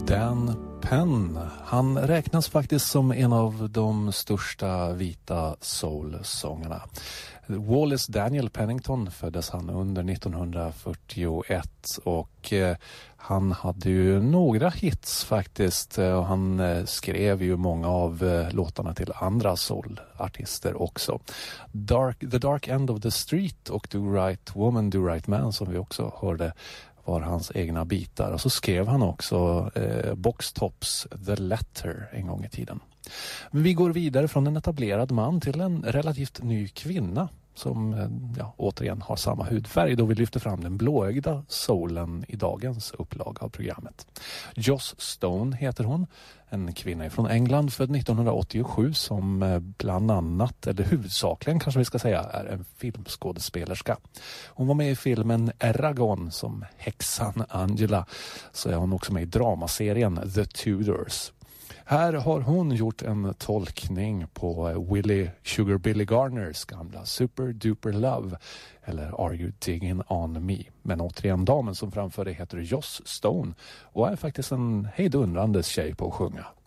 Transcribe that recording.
Dan Penn, han räknas faktiskt som en av de största vita soul-sångarna. Wallace Daniel Pennington föddes han under 1941 och han hade ju några hits faktiskt och han skrev ju många av låtarna till andra soul-artister också. The Dark End of the Street och Do Right Woman, Do Right Man som vi också hörde var hans egna bitar. Och så skrev han också Box Tops The Letter en gång i tiden. Men vi går vidare från en etablerad man till en relativt ny kvinna som återigen har samma hudfärg då vi lyfter fram den blåögda soulen i dagens upplag av programmet. Joss Stone heter hon, en kvinna från England född 1987 som bland annat, eller huvudsakligen kanske vi ska säga, är en filmskådespelerska. Hon var med i filmen Eragon som häxan Angela, så är hon också med i dramaserien The Tudors. Här har hon gjort en tolkning på Willie Sugar Billy Garners gamla Super Duper Love, eller Are You Digging On Me? Men återigen, damen som framför det heter Joss Stone och är faktiskt en hejdundrande tjej på att sjunga.